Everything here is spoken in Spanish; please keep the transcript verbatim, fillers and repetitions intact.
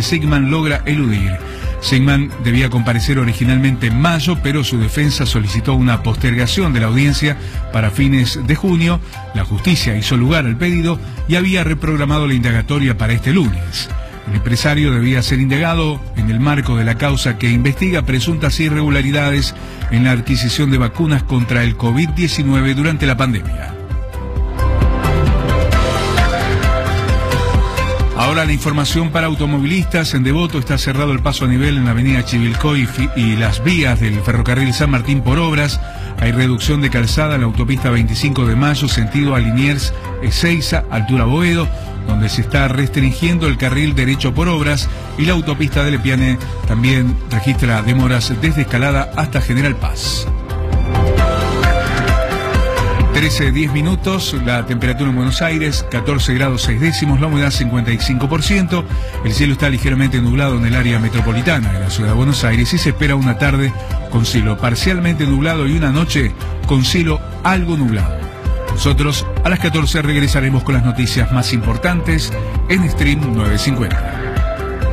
Sigman logra eludir. Sigman debía comparecer originalmente en mayo, pero su defensa solicitó una postergación de la audiencia para fines de junio. La justicia hizo lugar al pedido y había reprogramado la indagatoria para este lunes. El empresario debía ser indagado en el marco de la causa que investiga presuntas irregularidades en la adquisición de vacunas contra el COVID diecinueve durante la pandemia. Ahora la información para automovilistas. En Devoto está cerrado el paso a nivel en la avenida Chivilcoy y las vías del ferrocarril San Martín por obras. Hay reducción de calzada en la autopista veinticinco de mayo, sentido a Liniers, Ezeiza, altura Boedo, donde se está restringiendo el carril derecho por obras, y la autopista de Lepiane también registra demoras desde Escalada hasta General Paz. trece, diez minutos, la temperatura en Buenos Aires, catorce grados seis décimos, la humedad cincuenta y cinco por ciento, el cielo está ligeramente nublado en el área metropolitana de la ciudad de Buenos Aires y se espera una tarde con cielo parcialmente nublado y una noche con cielo algo nublado. Nosotros a las catorce regresaremos con las noticias más importantes en Stream novecientos cincuenta.